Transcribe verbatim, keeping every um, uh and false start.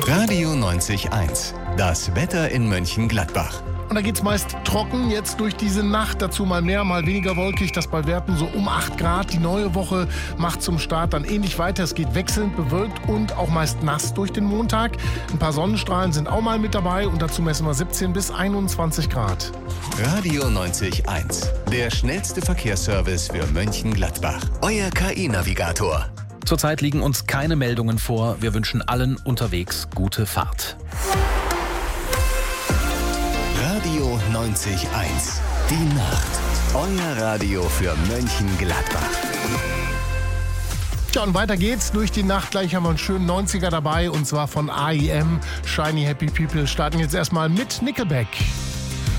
Radio neunzig eins. Das Wetter in Mönchengladbach. Und da geht's meist trocken jetzt durch diese Nacht. Dazu mal mehr, mal weniger wolkig. Das bei Werten so um acht Grad. Die neue Woche macht zum Start dann ähnlich weiter. Es geht wechselnd bewölkt und auch meist nass durch den Montag. Ein paar Sonnenstrahlen sind auch mal mit dabei. Und dazu messen wir siebzehn bis einundzwanzig Grad. Radio neunzig eins. Der schnellste Verkehrsservice für Mönchengladbach. Euer K I-Navigator. Zurzeit liegen uns keine Meldungen vor. Wir wünschen allen unterwegs gute Fahrt. Radio neunzig eins. Die Nacht. Euer Radio für Mönchengladbach. Ja, und weiter geht's. Durch die Nacht gleich haben wir einen schönen neunziger dabei. Und zwar von A I M. Shiny Happy People. Starten jetzt erstmal mit Nickelback.